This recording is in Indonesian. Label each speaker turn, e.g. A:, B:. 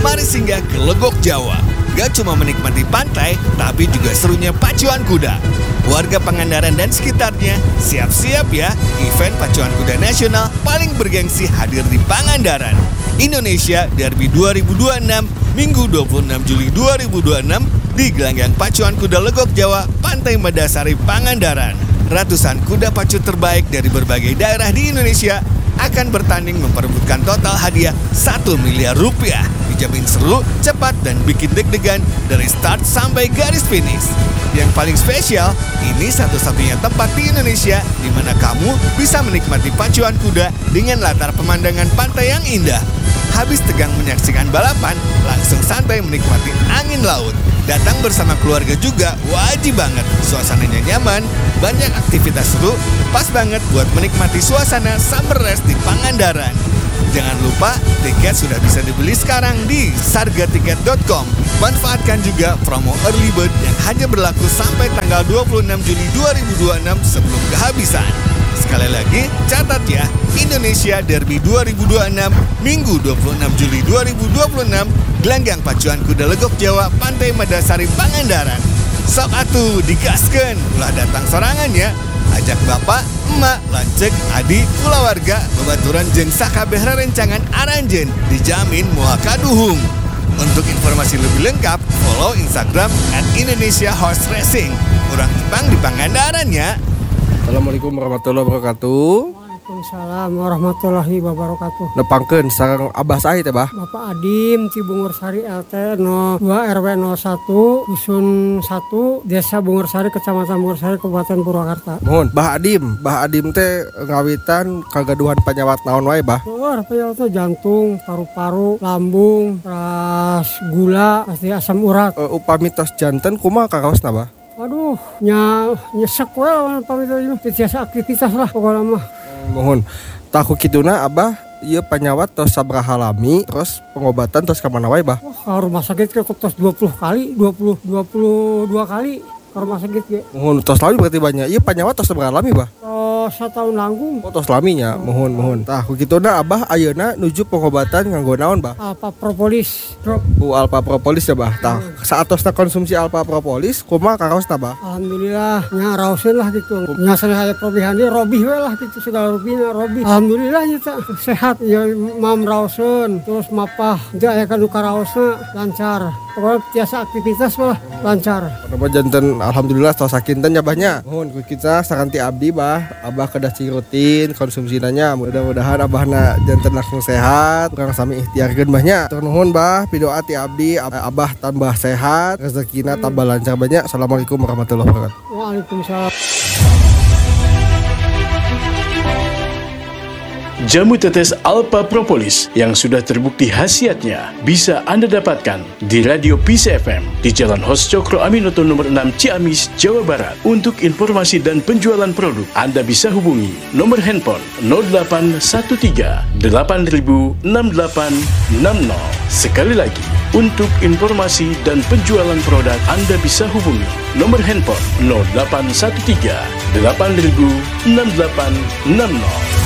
A: Mari singgah ke Legok Jawa. Gak cuma menikmati pantai, tapi juga serunya pacuan kuda. Warga Pangandaran dan sekitarnya, siap-siap ya, event pacuan kuda nasional paling bergengsi hadir di Pangandaran. Indonesia Derby 2026, Minggu 26 Juli 2026 di gelanggang pacuan kuda Legok Jawa, Pantai Medasari, Pangandaran. Ratusan kuda pacu terbaik dari berbagai daerah di Indonesia akan bertanding memperebutkan total hadiah 1 miliar rupiah. Dijamin seru, cepat, dan bikin deg-degan dari start sampai garis finish. Yang paling spesial, ini satu-satunya tempat di Indonesia di mana kamu bisa menikmati pacuan kuda dengan latar pemandangan pantai yang indah. Habis tegang menyaksikan balapan, langsung santai menikmati angin laut. Datang bersama keluarga juga wajib banget. Suasananya nyaman, banyak aktivitas seru, pas banget buat menikmati suasana summer rest di Pangandaran. Jangan lupa, tiket sudah bisa dibeli sekarang di sargatiket.com. Manfaatkan juga promo early bird yang hanya berlaku sampai tanggal 26 Juli 2026 sebelum kehabisan. Sekali lagi, catat ya, Indonesia Derby 2026, Minggu 26 Juli 2026, gelanggang pacuan kuda Legok Jawa, Pantai Medasari, Pangandaran. Sok atuh digaskeun, ulah datang sorangan ya. Ajak bapak, emak, lancek, adik, kulawarga, babaturan jeung sakabeh rerencangan aranjeun, dijamin moal kaduhung. Untuk informasi lebih lengkap, follow Instagram @IndonesiaHorseRacing. Urang Jepang di Pangandaran ya.
B: Assalamualaikum warahmatullahi wabarakatuh.
C: Waalaikumsalam warahmatullahi wabarakatuh.
B: Nepangkeun sareng Abah saha teh, Bah?
C: Bapak Adim ti Bungursari LT 02 RW 01 Dusun 1 Desa Bungursari Kecamatan Bungursari Kabupaten Purwakarta.
B: Mohon, Bah Adim teh ngawitan kagaduhan penyawat naon wae, Bah?
C: Penyawat teh jantung, paru-paru, lambung, terus gula, pasti asam urat.
B: Upami tos janten kumaha kakaosna, Bah?
C: Aduh, nyesek we pamit biasa aktivitas lah pokoknya mah.
B: Mohon, tahu kituna Abah ieu penyawat tos sabraha lami, terus pengobatan tos ka mana wae, Bah?
C: Ka rumah sakit ke tos 22 kali ke rumah sakit ge.
B: Mohon, tos lami berarti banyak. Ieu penyawat tos sabraha lami, Bah?
C: Setahun langgung.
B: Tos laminya, mohon. Tah kituna Abah ayeuna nuju pengobatan nganggo naon, Bah?
C: Alpha Propolis drop.
B: Alpha Propolis ya, Bah. Tah saatosna konsumsi Alpha Propolis kumaha kakaosna, Bah?
C: Alhamdulillah nya raoseun lah gitu. Nya saya probihan dia robih we lah gitu segala rubina robih. Alhamdulillah nya sehat ya mam raoseun terus mapah teu aya kaduka raosna lancar. Pokoknya biasa aktivitas mah lancar.
B: Nama janten alhamdulillah tos sakinten nya, Bahnya. Mohon ku kita sakanti abdi, Bah. Abah kedah cing rutin konsumsinanya. Mudah-mudahan Abahna janten langsung sehat. Urang sami ikhtiarkeun, Bahnya. Tur nuhun, Bah. Pidoa ti abdi Abah tambah sehat, rezekina tambah lancar, Bahnya. Assalamualaikum warahmatullahi wabarakatuh.
C: Waalaikumsalam.
D: Jamu tetes Alpha Propolis yang sudah terbukti khasiatnya bisa Anda dapatkan di Radio Peace FM di Jalan Hos Cokro Aminoto nomor 6 Ciamis, Jawa Barat. Untuk informasi dan penjualan produk, Anda bisa hubungi nomor handphone 0813 8000 6860. Sekali lagi, untuk informasi dan penjualan produk, Anda bisa hubungi nomor handphone 0813 8000 6860.